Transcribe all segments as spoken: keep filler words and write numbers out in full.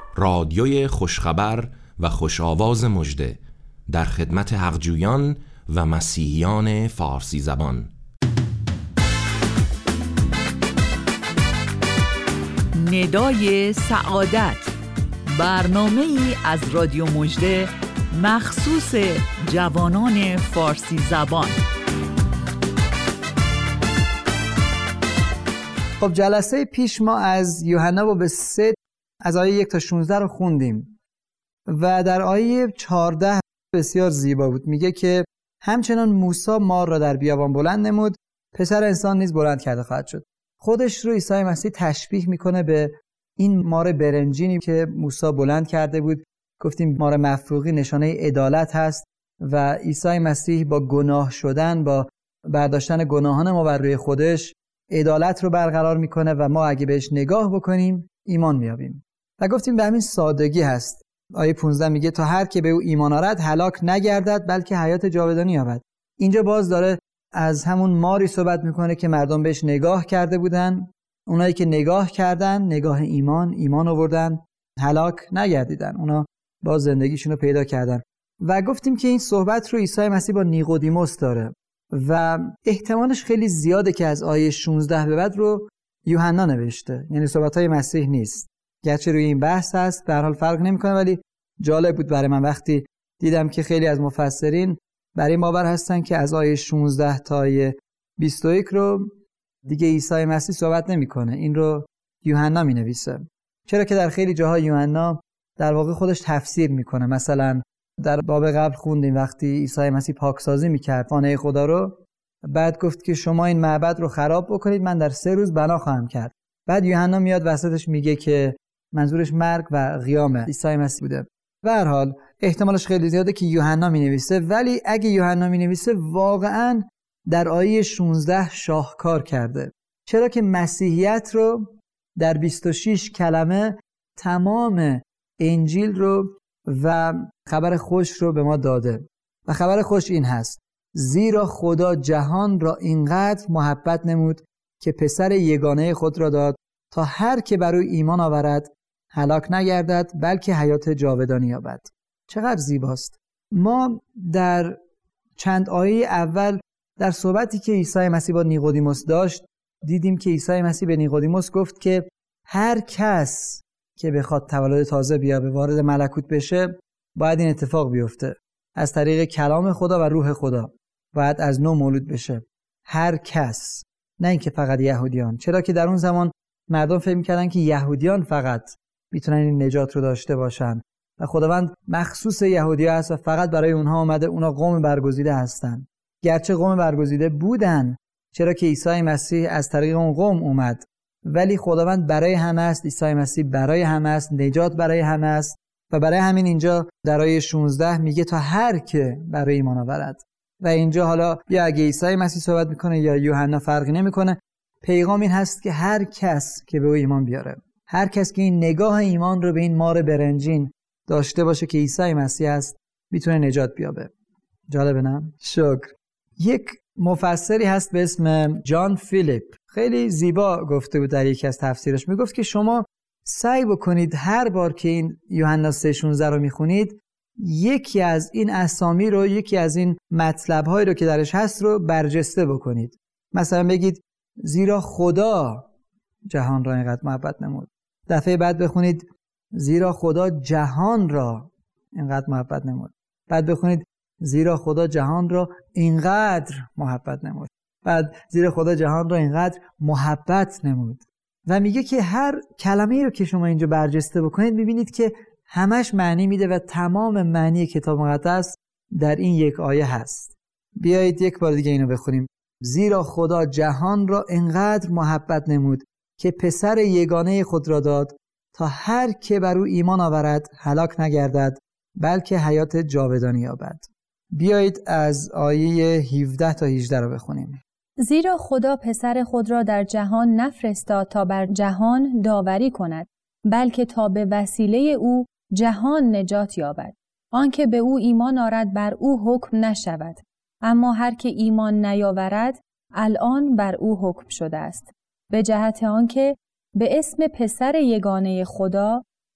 رادیوی خوشخبر و خوش آواز مژده در خدمت حقجویان و مسیحیان فارسی زبان. ندای سعادت، برنامه‌ای از رادیو مژده مخصوص جوانان فارسی زبان. خب جلسه پیش ما از یوحنا باب سه از آیه یک تا شانزده رو خوندیم و در آیه چهارده بسیار زیبا بود. میگه که همچنان موسی مار را در بیابان بلند نمود، پسر انسان نیز بلند کرده خواهد شد. خودش رو عیسی مسیح تشبیه میکنه به این مار برنجینی که موسی بلند کرده بود. گفتیم مار مفروغی نشانه عدالت هست و عیسی مسیح با گناه شدن، با برداشتن گناهان ما بر روی خودش عدالت رو برقرار میکنه و ما اگه بهش نگاه بکنیم ایمان میابیم. و گفتیم به همین سادگی هست. آیه پانزده میگه تا هر که به او ایمان آرد هلاک نگردد بلکه حیات جاودانی یابد. اینجا باز داره از همون ماری صحبت میکنه که مردم بهش نگاه کرده بودن. اونایی که نگاه کردن، نگاه ایمان، ایمان آوردن، هلاک نگردیدن. اونا باز زندگیشون رو پیدا کردن. و گفتیم که این صحبت رو عیسی مسیح با نیقودیموس داره و احتمالش خیلی زیاده که از آیه شانزده به بعد رو یوحنا نوشته، یعنی صحبت‌های مسیح نیست. گرچه روی این بحث هست، در حال فرق نمی‌کنه، ولی جالب بود برای من وقتی دیدم که خیلی از مفسرین برای این باور هستن که از آیه شانزده تا آیه بیست و یک رو دیگه عیسی مسیح صحبت نمی‌کنه، این رو یوحنا می‌نویسه. چرا که در خیلی جاها یوحنا در واقع خودش تفسیر می‌کنه. مثلا در باب قبل خوندیم وقتی عیسی مسیح پاکسازی می‌کرد خانه خدا رو، بعد گفت که شما این معبد رو خراب بکنید، من در سه روز بنا خواهم کرد. بعد یوحنا میاد وسطش میگه که منظورش مرگ و قیام عیسی مسیح بوده. به هر حال احتمالش خیلی زیاده که یوحنا مینویسه، ولی اگه یوحنا مینویسه واقعاً در آیه شانزده شاهکار کرده. چرا که مسیحیت رو در بیست و شش کلمه تمام انجیل رو و خبر خوش رو به ما داده. و خبر خوش این هست: زیرا خدا جهان را اینقدر محبت نمود که پسر یگانه خود را داد تا هر که بر او ایمان آورد هلاک نگردد بلکه حیات جاودانی یابد. چقدر زیباست. ما در چند آیه اول در صحبتی که عیسی مسیح با نیقودیموس داشت دیدیم که عیسی مسیح به نیقودیموس گفت که هر کس که بخواد تولد تازه بیابه، وارد ملکوت بشه، باید این اتفاق بیفته از طریق کلام خدا و روح خدا. باید از نو مولود بشه. هر کس، نه اینکه فقط یهودیان. چرا که در اون زمان مردم فکر می‌کردن که یهودیان فقط میتونن این نجات رو داشته باشن و خداوند مخصوص یهودی‌ها هست و فقط برای اونها اومده. اونا قوم برگزیده هستن. گرچه قوم برگزیده بودن، چرا که عیسی مسیح از طریق اون قوم اومد، ولی خداوند برای همه است. عیسی مسیح برای همه است. نجات برای همه است. و برای همین اینجا در آیه شانزده میگه تا هر که برای ایمان آورد. و اینجا حالا یا اگه عیسی مسیح صحبت میکنه یا یوحنا فرقی نمیکنه، پیغام این هست که هر کس که به او ایمان بیاره، هر کس که این نگاه ایمان رو به این مار برنجین داشته باشه که عیسی مسیح است، میتونه نجات بیابه. جالبه نه؟ شکر. یک مفسری هست به اسم جان فیلیپ، خیلی زیبا گفته بود در یکی از تفسیرش. میگفت که شما سعی بکنید هر بار که این یوحنا سه شانزده رو میخونید یکی از این اسامی رو، یکی از این مطلب‌هایی رو که درش هست رو برجسته بکنید. مثلا بگید زیرا خدا جهان را اینقدر محبت نمود. دفعه بعد بخونید زیرا خدا جهان را اینقدر محبت نمود. بعد بخونید زیرا خدا جهان را اینقدر محبت نمود. بعد زیرا خدا جهان را اینقدر محبت نمود. و میگه که هر کلمه‌ای رو که شما اینجا برجسته بکنید میبینید که همش معنی میده و تمام معنی کتاب مقدس در این یک آیه هست. بیایید یک بار دیگه اینو بخونیم. زیرا خدا جهان را انقدر محبت نمود که پسر یگانه خود را داد تا هر که بر او ایمان آورد هلاک نگردد بلکه حیات جاودانی یابد. بیایید از آیه هفده تا هجده رو بخونیم. زیرا خدا پسر خود را در جهان نفرستاد تا بر جهان داوری کند، بلکه تا به وسیله او جهان نجات یابد. آنکه به او ایمان آرد بر او حکم نشود، اما هر که ایمان نیاورد الان بر او حکم شده است، به جهت آنکه به اسم پسر یگانه خدا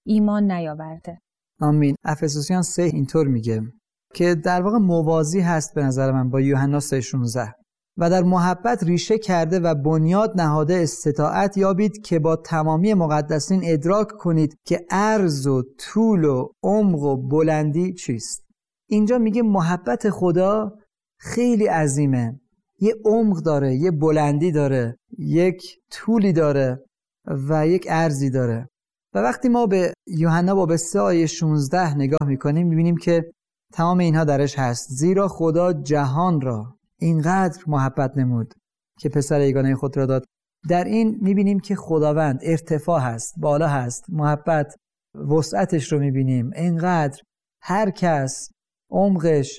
ایمان نیاورده. آمین. افسوسیان سه اینطور میگه که در واقع موازی هست به نظر من با یوحنا سه شانزده. و در محبت ریشه کرده و بنیاد نهاده استطاعت یابید که با تمامی مقدسین ادراک کنید که عرض و طول و عمق و بلندی چیست. اینجا میگه محبت خدا خیلی عظیمه، یه عمق داره، یه بلندی داره، یک طولی داره و یک عرضی داره. و وقتی ما به یوحنا باب سه آیه شانزده نگاه میکنیم میبینیم که تمام اینها درش هست. زیرا خدا جهان را اینقدر محبت نمود که پسر یگانه خود را داد. در این میبینیم که خداوند ارتفاع هست، بالا هست، محبت وسعتش رو میبینیم، اینقدر هر کس عمقش.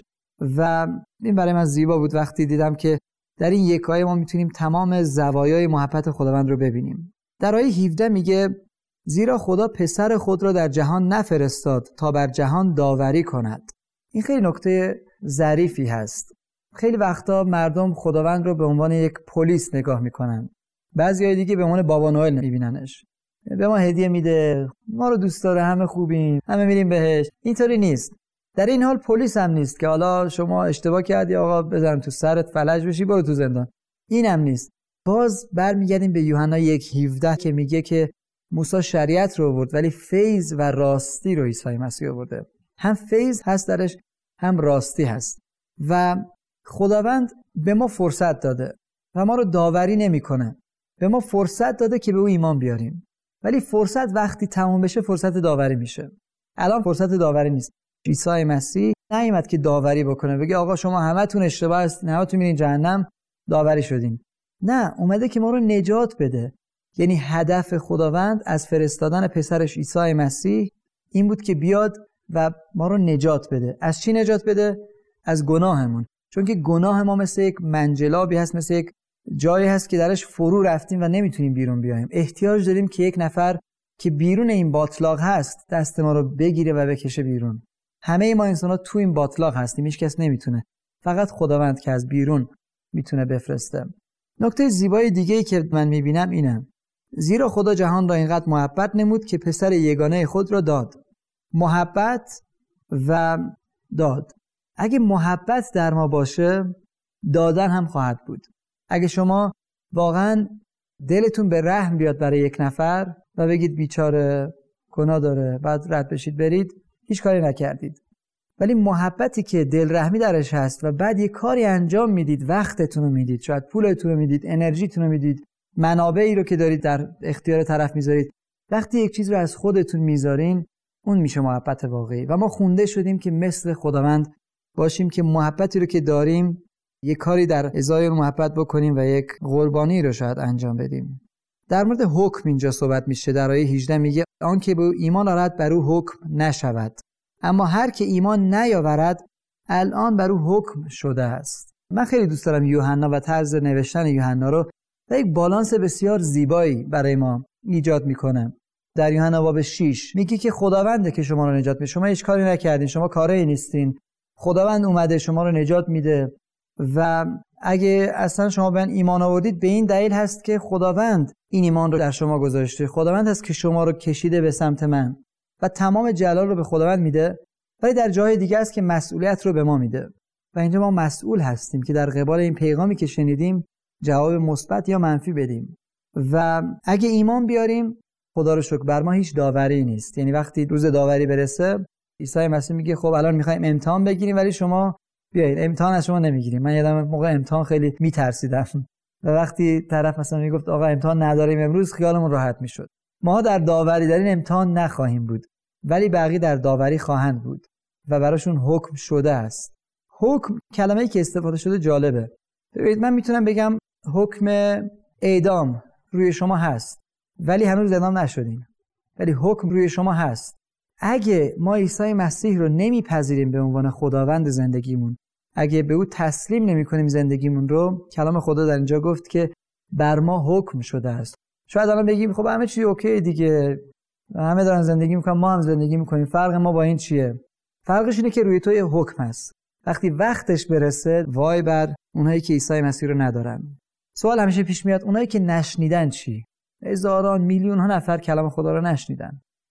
و این برای من زیبا بود وقتی دیدم که در این یک آیه ما میتونیم تمام زوایای محبت خداوند رو ببینیم. در آیه هفده میگه زیرا خدا پسر خود را در جهان نفرستاد تا بر جهان داوری کند. این خیلی نکته ظریفی هست. خیلی وقتا مردم خداوند رو به عنوان یک پلیس نگاه میکنن، بعضی دیگه به عنوان بابا نوئل میبیننش، به ما هدیه میده، ما رو دوست داره، همه خوبیم، همه میریم بهش. اینطوری نیست. در این حال پلیس هم نیست که حالا شما اشتباه کردی آقا بزن تو سرت فلج بشی برو تو زندان. این هم نیست. باز برمیگردیم به یوحنا یک هفده که میگه که موسی شریعت رو آورد ولی فیض و راستی رو عیسی مسیح آورده. هم فیض هست درش هم راستی هست. و خداوند به ما فرصت داده و ما رو داوری نمیکنه. به ما فرصت داده که به او ایمان بیاریم. ولی فرصت وقتی تموم بشه فرصت داوری میشه. الان فرصت داوری نیست. عیسی مسیح نیامد که داوری بکنه، بگه آقا شما همتون اشتباه هستین، همتون میرین جهنم، داوری شدین. نه، اومده که ما رو نجات بده. یعنی هدف خداوند از فرستادن پسرش عیسی مسیح این بود که بیاد و ما رو نجات بده. از چی نجات بده؟ از گناهمون. چون که گناه ما مثل یک منجلابی هست، مثل یک جایی هست که درش فرو رفتیم و نمیتونیم بیرون بیایم. احتیاج داریم که یک نفر که بیرون این باطلاق هست دست ما رو بگیره و بکشه بیرون. همه ما انسان‌ها تو این باطلاق هستیم، هیچ کس نمیتونه. فقط خداوند که از بیرون میتونه بفرسته. نکته زیبای دیگه‌ای که من میبینم اینه. زیرا خدا جهان را اینقدر محبت نمود که پسر یگانه خود را داد. محبت و داد. اگه محبت در ما باشه دادن هم خواهد بود. اگه شما واقعا دلتون به رحم بیاد برای یک نفر و بگید بیچاره گناه داره بعد رد بشید برید، هیچ کاری نکردید. ولی محبتی که دل رحمی درش هست و بعد یک کاری انجام میدید، وقتتون رو میدید، شاید پولتون رو میدید، انرژیتون رو میدید، منابعی رو که دارید در اختیار طرف میذارید، وقتی یک چیز رو از خودتون میذارین اون میشه محبت واقعی. و ما خونده شدیم که مثل خداوند باشیم که محبتی رو که داریم یک کاری در ازای محبت بکنیم و یک قربانی رو شاید انجام بدیم. در مورد حکم اینجا صحبت میشه. در آیه هجده میگه آن که به ایمان آورد بر او حکم نشود، اما هر که ایمان نیاورد الان بر او حکم شده است. من خیلی دوست دارم یوحنا و طرز نوشتن یوحنا رو و یک بالانس بسیار زیبایی برای ما ایجاد میکنه. در یوحنا باب شش میگه که خداونده که شما رو نجات میده، شما هیچ کاری نکردین، شما کاری نیستین، خداوند اومده شما رو نجات میده. و اگه اصلا شما به ایمان آوردید به این دلیل هست که خداوند این ایمان رو در شما گذاشته، خداوند هست که شما رو کشیده به سمت من و تمام جلال رو به خداوند میده. ولی در جای دیگه است که مسئولیت رو به ما میده و اینجا ما مسئول هستیم که در قبال این پیغامی که شنیدیم جواب مثبت یا منفی بدیم. و اگه ایمان بیاریم خدا رو شکر بر ما هیچ داوری نیست. یعنی وقتی روز داوری برسه عیسی مسیح میگه خب الان میخوایم امتحان بگیریم ولی شما بیایید، امتحان از شما نمیگیریم. من یادم موقع امتحان خیلی میترسیدم و وقتی طرف مثلا میگفت آقا امتحان نداریم امروز خیالمون راحت میشد. ما در داوری در این امتحان نخواهیم بود ولی بقیه در داوری خواهند بود و براشون حکم شده است. حکم کلمه‌ای که استفاده شده جالبه. ببینید من میتونم بگم حکم اعدام روی شما هست ولی هنوز اعدام نشدین، ولی حکم روی شما هست. اگه ما عیسی مسیح رو نمیپذیریم به عنوان خداوند زندگیمون، اگه به او تسلیم نمی‌کنیم زندگیمون رو، کلام خدا در اینجا گفت که بر ما حکم شده است. شاید الان بگیم خب همه چی اوکی دیگه، همه دارن زندگی میکنن ما هم زندگی میکنیم، فرق ما با این چیه؟ فرقش اینه که روی تو یه حکم هست. وقتی وقتش برسه وای بر اونایی که عیسی مسیح رو ندارن. سوال همیشه پیش میاد اونایی که نشنیدن چی؟ هزاران میلیون ها نفر کلام خدا رو نشنیدن.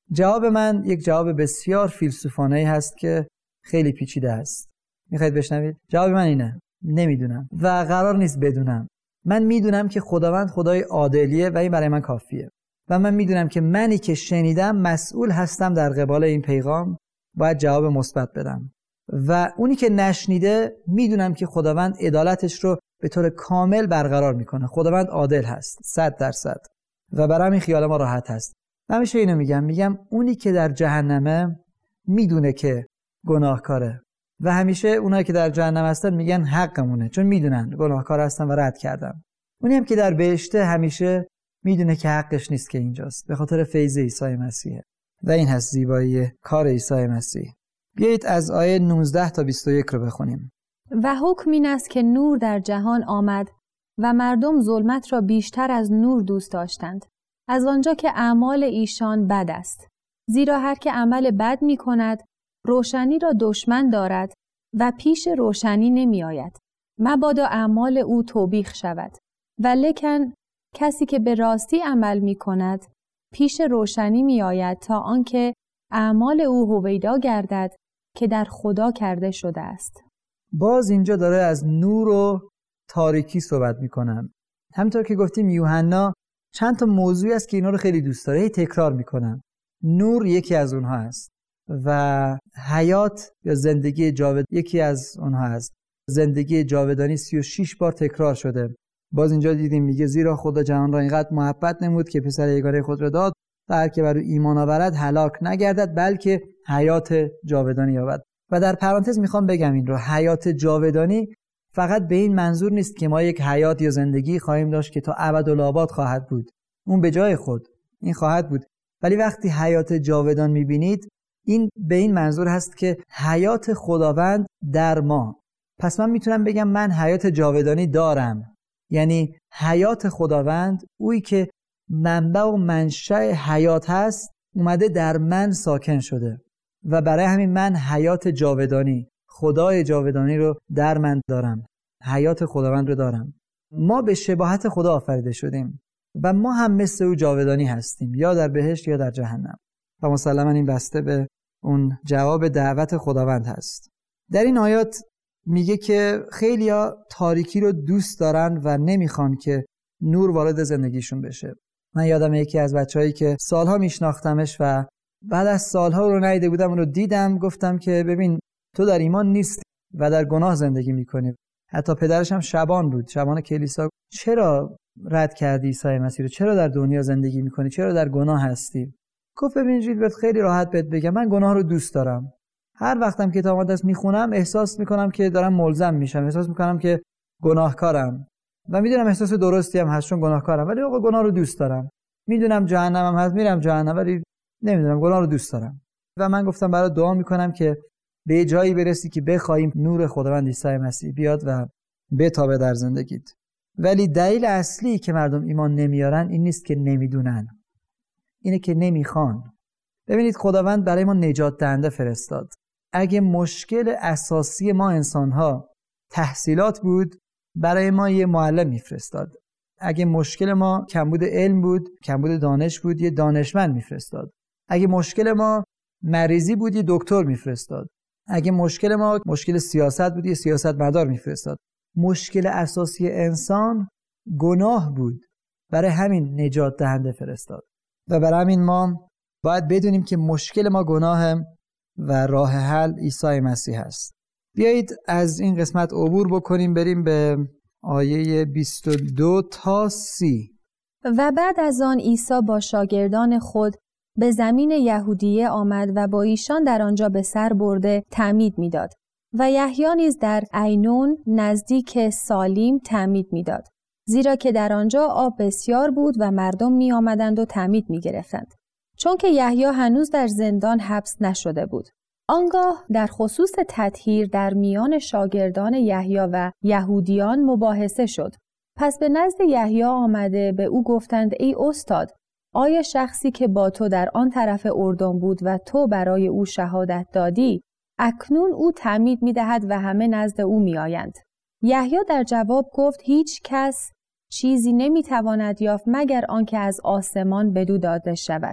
جواب من یک جواب بسیار فیلسوفانه‌ای هست که خیلی پیچیده است. میخواید بشنوید؟ جواب من اینه: نمیدونم و قرار نیست بدونم. من میدونم که خداوند خدای عادلیه و این برای من کافیه. و من میدونم که منی که شنیدم مسئول هستم در قبال این پیغام، باید جواب مثبت بدم. و اونی که نشنیده میدونم که خداوند عدالتش رو به طور کامل برقرار میکنه. خداوند عادل هست صد درصد و برای همین خیال ما راحت هست. من همیشه اینو میگم میگم اونی که در جهنمه میدونه که گناهکاره و همیشه اونایی که در جهنم هستن میگن حقمونه چون میدونن گناهکار هستن و رد کردن. اونی هم که در بهشته همیشه میدونه که حقش نیست که اینجاست، به خاطر فیض عیسی مسیحه. و این هست زیبایی کار عیسی مسیح. بیایید از آیه نوزده تا بیست و یک رو بخونیم. و حکم این است که نور در جهان آمد و مردم ظلمت را بیشتر از نور دوست داشتند، از آنجا که اعمال ایشان بد است. زیرا هر که عمل بد می کند روشنی را دشمن دارد و پیش روشنی نمی آید، مبادا اعمال او توبیخ شود. و لکن کسی که به راستی عمل می کند پیش روشنی می آید تا آنکه اعمال او هویدا گردد که در خدا کرده شده است. باز اینجا داره از نور و تاریکی صحبت می کنم. همونطور که گفتیم یوحنا چند تا موضوعی است که اینا رو خیلی دوست داره، هی تکرار می کنم. نور یکی از اونها است و حیات یا زندگی جاودانی یکی از اونها است. زندگی جاودانی سی و شش بار تکرار شده. باز اینجا دیدیم میگه زیرا خدا جهان را اینقدر محبت نمود که پسر یگانه خود را داد تا هر که بر او ایمان آورد هلاک نگردد بلکه حیات جاودانی یابد. و در پرانتز میخوام بگم این رو، حیات جاودانی فقط به این منظور نیست که ما یک حیات یا زندگی خواهیم داشت که تا ابدالآباد خواهد بود. اون به جای خود این خواهد بود، ولی وقتی حیات جاودان میبینید این به این منظور هست که حیات خداوند در ما. پس من میتونم بگم من حیات جاودانی دارم، یعنی حیات خداوند اویی که منبع و منشأ حیات هست اومده در من ساکن شده و برای همین من حیات جاودانی، خدای جاودانی رو در من دارم، حیات خداوند رو دارم. ما به شباهت خدا آفریده شدیم و ما هم مثل او جاودانی هستیم، یا در بهشت یا در جهنم. و مسلماً این بسته به اون جواب دعوت خداوند هست. در این آیات میگه که خیلیا تاریکی رو دوست دارن و نمیخوان که نور وارد زندگیشون بشه. من یادم یکی از بچه‌هایی که سالها میشناختمش و بعد از سالها رو ندیده بودم اون رو دیدم، گفتم که ببین تو در ایمان نیستی و در گناه زندگی میکنی. حتی پدرش هم شبان بود، شبان کلیسا. چرا رد کردی عیسی مسیح رو؟ چرا در دنیا زندگی میکنی؟ چرا در گناه هستی؟ گفت ببین جیلبرت خیلی راحت بهت بگم، من گناه رو دوست دارم. هر وقتم کتاب مقدس میخونم احساس میکنم که دارم ملزم میشم، احساس میکنم که گناهکارم و میدونم احساس درستی هم هست چون گناهکارم، ولی آقا گناه رو دوست دارم. میدونم جهنمم هست، میرم جهنم، ولی نمیدونم گناه رو دوست دارم. و من گفتم برای دعا میکنم که به جایی برسی که بخوایم نور خداوند عیسی مسیح بیاد و بتابه در زندگیت. ولی دلیل اصلی که مردم ایمان نمیارن این نیست که نمیدونن، اینه که نمیخوان. ببینید خداوند برای ما نجات دهنده فرستاد. اگه مشکل اساسی ما انسان‌ها تحصیلات بود، برای ما یه معلم میفرستاد. اگه مشکل ما کمبود علم بود، کمبود دانش بود، یه دانشمند میفرستاد. اگه مشکل ما مریضی بود، یه دکتر میفرستاد. اگه مشکل ما مشکل سیاست بود، یه سیاستمدار میفرستاد. مشکل اساسی انسان گناه بود، برای همین نجات دهنده فرستاد. و برای همین ما باید بدونیم که مشکل ما گناه و راه حل عیسی مسیح است. بیایید از این قسمت عبور بکنیم، بریم به آیه بیست و دو تا سی. و بعد از آن عیسی با شاگردان خود به زمین یهودیه آمد و با ایشان در آنجا به سر برده تعمید میداد و یحیی نیز در عینون نزدیک سالیم تعمید میداد، زیرا که در آنجا آب بسیار بود و مردم می آمدند و تعمید می گرفتند، چون که یحیی هنوز در زندان حبس نشده بود. آنگاه در خصوص تطهیر در میان شاگردان یحیی و یهودیان مباحثه شد. پس به نزد یحیی آمده به او گفتند ای استاد، آیا شخصی که با تو در آن طرف اردن بود و تو برای او شهادت دادی، اکنون او تعمید می دهد و همه نزد او می آیند؟ یحیی در جواب گفت هیچ کس چیزی نمی تواند یافت مگر آنکه از آسمان بدو داده شود.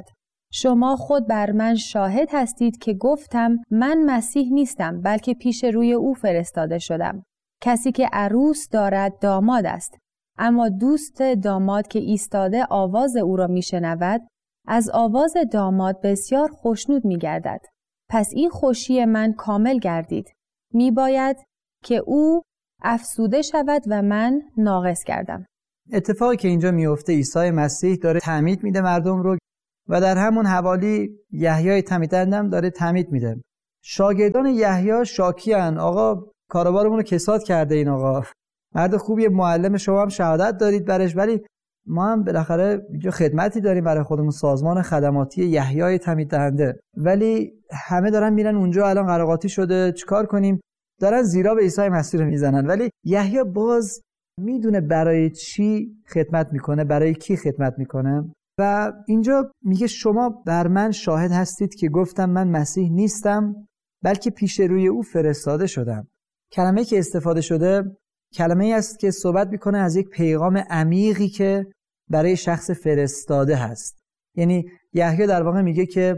شما خود بر من شاهد هستید که گفتم من مسیح نیستم، بلکه پیش روی او فرستاده شدم. کسی که عروس دارد داماد است، اما دوست داماد که ایستاده آواز او را میشنود، از آواز داماد بسیار خوشنود میگردد. پس این خوشی من کامل گردید. میباید که او افسوده شود و من ناقص گردم. اتفاقی که اینجا میفته، عیسی مسیح داره تعمید میده مردم رو و در همون حوالی یحیای تعمیدنده هم داره تعمید میده. شاگردان یحیی شاکیان، آقا کاروبارمون رو کساد کرده این آقا، مرد خوبیه، معلم، شما هم شهادت دارید برش، ولی ما هم بالاخره اینجا خدمتی داریم برای خودمون، سازمان خدماتی یحیای تعمیدنده، ولی همه دارن میرن اونجا، الان قراقاتی شده، چیکار کنیم؟ دارن زیرا به عیسی مسیح رو میزنن، ولی یحیی باز میدونه برای چی خدمت میکنه، برای کی خدمت میکنه. و اینجا میگه شما بر من شاهد هستید که گفتم من مسیح نیستم، بلکه پیش روی او فرستاده شدم. کلمه‌ای که استفاده شده کلمه‌ای است که صحبت میکنه از یک پیغام عمیقی که برای شخص فرستاده هست. یعنی یحیی در واقع میگه که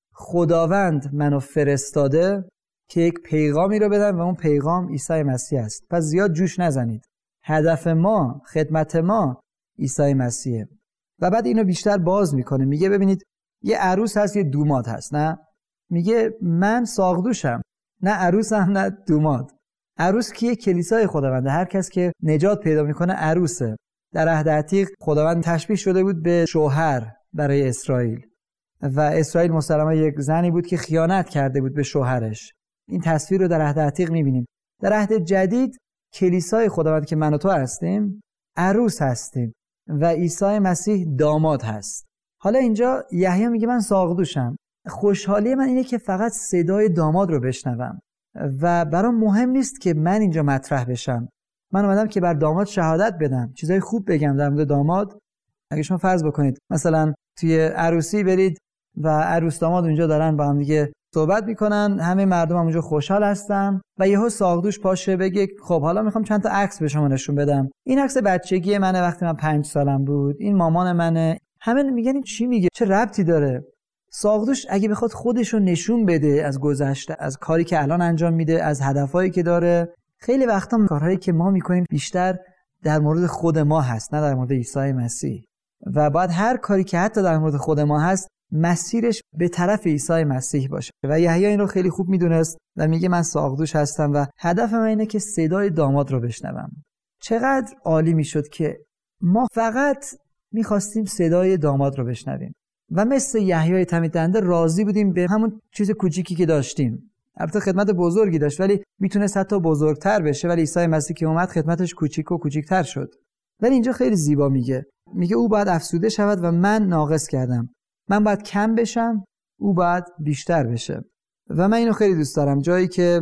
خداوند منو فرستاده که یک پیغامی رو بدم و اون پیغام عیسی مسیح است. پس زیاد جوش نزنید. هدف ما، خدمت ما عیسی مسیحه. و بعد اینو بیشتر باز میکنه، میگه ببینید یه عروس هست، یه دوماد هست، نه؟ میگه من ساقدوشم، نه عروسم نه دوماد. عروس کیه؟ کلیسای خداونده. هر کس که نجات پیدا میکنه عروسه. در عهد عتیق خداوند تشبیه شده بود به شوهر برای اسرائیل و اسرائیل مسلماً یک زنی بود که خیانت کرده بود به شوهرش. این تصویر رو در عهد عتیق میبینیم. در عهد جدید کلیسای خداوند که من و تو هستیم عروس هستیم و عیسی مسیح داماد هست. حالا اینجا یحیی میگه من ساقدوشم. خوشحالی من اینه که فقط صدای داماد رو بشنوم و برام مهم نیست که من اینجا مطرح بشم. من اومدم که بر داماد شهادت بدم، چیزای خوب بگم در مورد داماد. اگه شما فرض بکنید مثلا توی عروسی برید و عروس داماد اونجا دارن با هم دیگه صحبت میکنن، همه مردم هم اونجا خوشحال هستن و یهو ساقدوش پاشه بگه خب حالا میخوام چند تا عکس به شما نشون بدم. این عکس بچگی منه وقتی من پنج سالم بود، این مامان منه. همه میگن این چی میگه؟ چه ربطی داره؟ ساقدوش اگه بخواد خودش رو نشون بده از گذشته، از کاری که الان انجام میده، از هدفایی که داره، خیلی وقتا کارهایی که ما میکنیم بیشتر در مورد خود ما هست نه در مورد عیسی مسیح. و باید هر کاری که حتی در مورد خود ما هست مسیرش به طرف عیسی مسیح باشه. و یحیی این رو خیلی خوب میدونست و میگه من ساقدوش هستم و هدف من اینه که صدای داماد رو بشنوم. چقدر عالی میشد که ما فقط میخواستیم صدای داماد رو بشنویم و مثل یحیی تعمیدنده راضی بودیم به همون چیز کوچیکی که داشتیم. البته خدمت بزرگی داشت ولی میتونست حتی بزرگتر بشه، ولی عیسی مسیح که اومد خدمتش کوچیک و کوچیکتر شد. ولی اینجا خیلی زیبا میگه میگه او باید افسوده شود و من ناقص کردم. من باید کم بشم، او باید بیشتر بشه. و من اینو خیلی دوست دارم، جایی که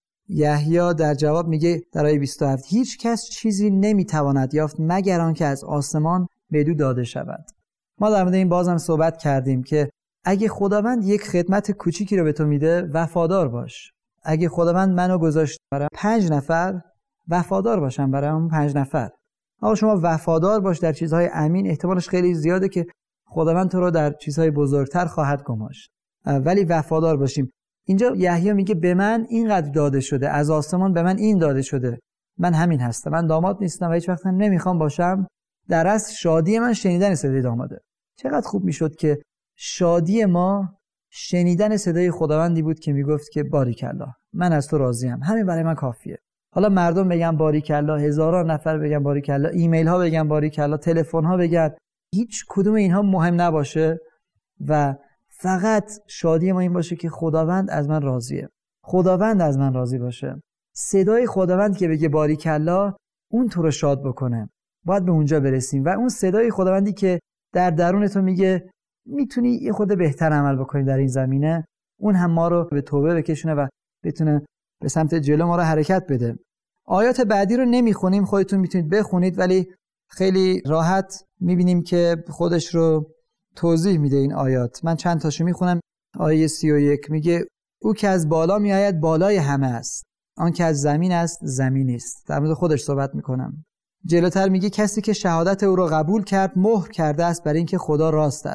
یحیی در جواب میگه در آیه بیست و هفت هیچ کس چیزی نمیتواند یافت مگر آنکه از آسمان بدو داده شود. ما در مورد این بازم صحبت کردیم که اگه خداوند یک خدمت کوچیکی رو به تو میده وفادار باش. اگه خداوند منو گذاشت برای پنج نفر وفادار باشم برای اون پنج نفر. آقا شما وفادار باش در چیزهای امین، احتمالش خیلی زیاده که خداوند تو رو در چیزهای بزرگتر خواهد گماشت. ولی وفادار باشیم. اینجا یحیی میگه به من اینقدر داده شده، از آسمان به من این داده شده، من همین هستم، من داماد نیستم و هیچ وقت نمیخوام باشم. در اصل شادی من شنیدن صدای داماده. چقدر خوب میشد که شادی ما شنیدن صدای خداوندی بود که میگفت که باریکالله من از تو راضیم، همین برای من کافیه. حالا مردم بگن باریکالله، هزاران نفر بگن باریکالله، ایمیل ها بگن باریکالله، تلفن ها بگن، هیچ کدوم اینها مهم نباشه و فقط شادی ما این باشه که خداوند از من راضیه، خداوند از من راضی باشه. صدای خداوند که بگه باریکالله اون تو رو شاد بکنه. باید به اونجا برسیم و اون صدای خداوندی که در درون تو میگه میتونی یه خود بهتر عمل بکنی در این زمینه، اون هم ما رو به توبه بکشونه و بتونه به سمت جلو ما رو حرکت بده. آیات بعدی رو نمیخونیم، خودتون میتونید بخونید، ولی خیلی راحت میبینیم که خودش رو توضیح میده این آیات. من چند تاشو میخونم. آیه سی و یک میگه او که از بالا میآید بالای همه است، آن که از زمین است زمینی است. در مورد خودش صحبت میکنم. جلوتر میگه کسی که شهادت او را قبول کرد مهر کرده است برای اینکه خدا راست است.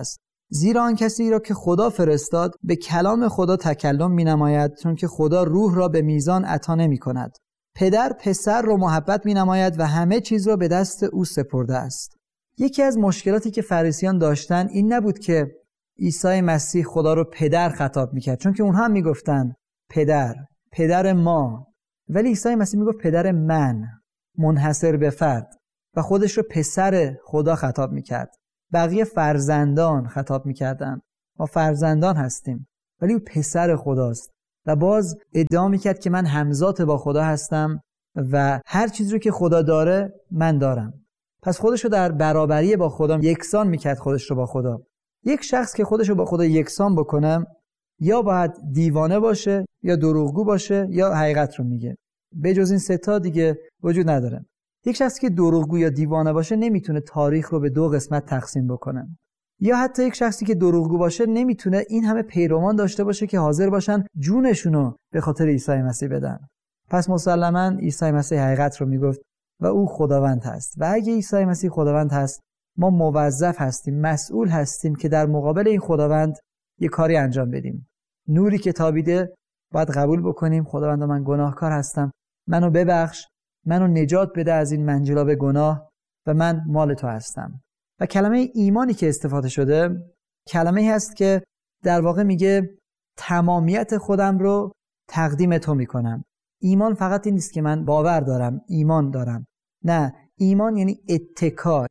زیرا آن کسی را که خدا فرستاد به کلام خدا تکلم می نماید، چون که خدا روح را به میزان عطا نمی کند. پدر پسر را محبت می نماید و همه چیز را به دست او سپرده است. یکی از مشکلاتی که فریسیان داشتن این نبود که عیسی مسیح خدا رو پدر خطاب می کرد، چون که اونها هم می گفتن پدر، پدر ما، ولی عیسی مسیح می گفت پدر من، منحصر به فرد، و خودش رو پسر خدا خطاب می کرد. بقیه فرزندان خطاب می کردن. ما فرزندان هستیم ولی او پسر خداست و باز ادعا می کرد که من همزاد با خدا هستم و هر چیزی رو که خدا داره من دارم. پس خودش رو در برابری با خدا یکسان می کرد. خودش رو با خدا، یک شخص که خودش رو با خدا یکسان بکنه یا باید دیوانه باشه یا دروغگو باشه یا حقیقت رو میگه. به جز این سه تا دیگه وجود نداره. یک شخصی که دروغگو یا دیوانه باشه نمیتونه تاریخ رو به دو قسمت تقسیم بکنه، یا حتی یک شخصی که دروغگو باشه نمیتونه این همه پیروان داشته باشه که حاضر باشن جونشونو به خاطر عیسی مسیح بدن. پس مسلماً عیسی مسیح حقیقت رو میگفت و او خداوند هست. و اگه عیسی مسیح خداوند هست، ما موظف هستیم، مسئول هستیم که در مقابل این خداوند یک کاری انجام بدیم. نوری که تابیده باید قبول بکنیم. خداوند من گناهکار هستم، منو ببخش، منو نجات بده از این منجلاب گناه و من مال تو هستم. و کلمه ایمانی که استفاده شده کلمه هست که در واقع میگه تمامیت خودم رو تقدیم تو میکنم. ایمان فقط این نیست که من باور دارم، ایمان دارم. نه، ایمان یعنی اتکا.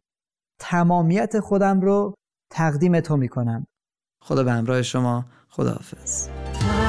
تمامیت خودم رو تقدیم تو میکنم. خدا به همراه شما. خداحافظ.